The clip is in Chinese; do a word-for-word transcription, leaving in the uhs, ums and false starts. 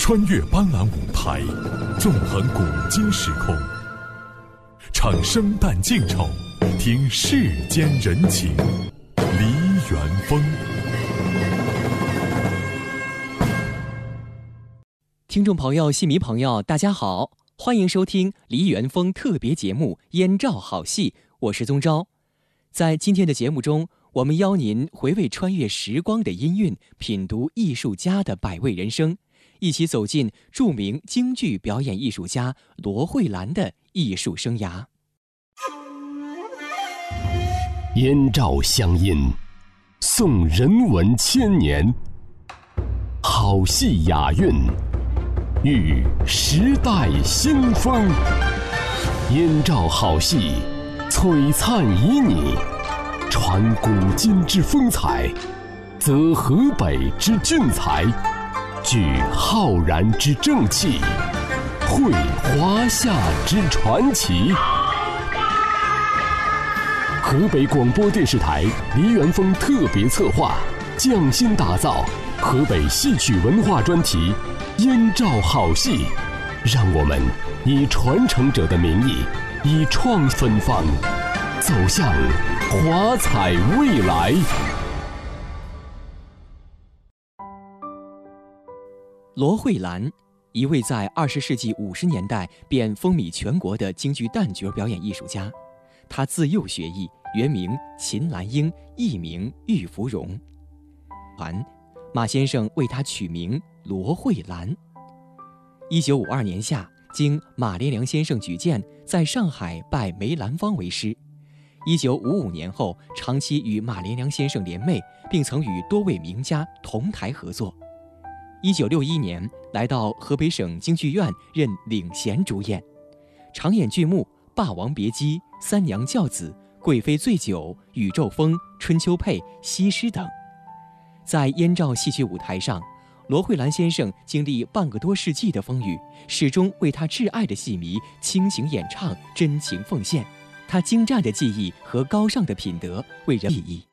穿越斑斓舞台，纵横古今时空，唱生旦净丑，听世间人情。梨园风。 听众朋友、戏迷朋友，大家好，欢迎收听梨园风特别节目《燕赵好戏》，我是宗昭。在今天的节目中，我们邀您回味穿越时光的音韵，品读艺术家的百味人生，一起走进著名京剧表演艺术家罗慧兰的艺术生涯。 燕赵乡音，颂人文千年，好戏雅韵，遇时代新风。燕赵好戏，璀璨旖旎，传古今之风采，则河北之俊才，聚浩然之正气，绘华夏之传奇。河北广播电视台梨园风特别策划，匠心打造河北戏曲文化专题《燕赵好戏》，让我们以传承者的名义，以创芬芳，走向华彩未来。 罗慧兰，一位在二十世纪五十年代便风靡全国的京剧旦角表演艺术家。她自幼学艺，原名秦兰英，艺名玉芙蓉。马先生为她取名罗慧兰。一九五二年夏，经马连良先生举荐，在上海拜梅兰芳为师。一九五五年后，长期与马连良先生联袂，并曾与多位名家同台合作。一九六一年，来到河北省京剧院任领衔主演，常演剧目《霸王别姬》《三娘教子》《贵妃醉酒》《宇宙风》《春秋配》《西施》等。在燕赵戏曲舞台上，罗慧兰先生经历半个多世纪的风雨，始终为他挚爱的戏迷倾情演唱，真情奉献。他精湛的技艺和高尚的品德为人裨益。